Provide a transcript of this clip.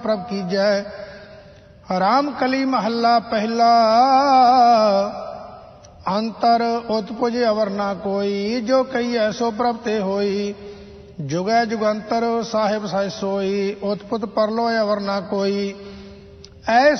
प्रभ कीजै। राम कली महला पहला, अंतर उत्पुज अवर ना कोई, जो कही ऐसो प्रभ ते होई। जुगै जुगंतर साहिब साय सोई, उत्पुत परलो अवर ना कोई। ऐ